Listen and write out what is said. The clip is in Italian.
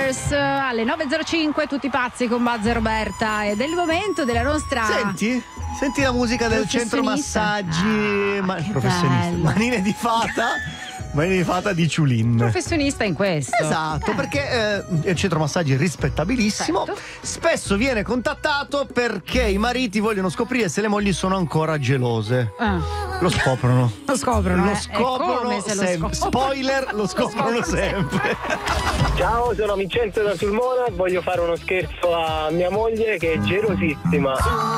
Brothers alle 9.05, tutti pazzi con Buzz e Roberta, ed è il momento della nostra... Senti la musica del centro massaggi, professionista, bello. manine di fata di Ciulin. Professionista in questo. Esatto, perché è un centro massaggi rispettabilissimo. Certo. Spesso viene contattato perché i mariti vogliono scoprire se le mogli sono ancora gelose. Lo scoprono. Lo scoprono. Lo scoprono sempre. Spoiler, lo scoprono sempre. Ciao, sono Vincenzo da Sulmona e voglio fare uno scherzo a mia moglie che è gelosissima.